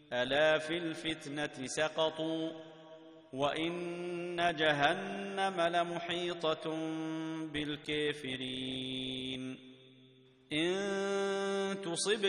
ألا في الفتنة سقطوا وإن جهنم لمحيطة بالكافرين إن تصب